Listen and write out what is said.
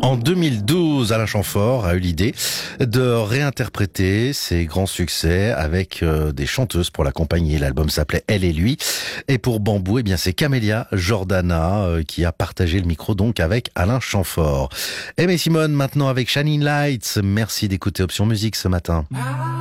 En 2012, Alain Chamfort a eu l'idée de réinterpréter ses grands succès avec des chanteuses pour l'accompagner. L'album s'appelait Elle et lui. Et pour Bambou, eh bien c'est Camélia Jordana qui a partagé le micro donc avec Alain Chamfort. Aimé Simone maintenant avec Shining Lights. Merci d'écouter Option Musique ce matin.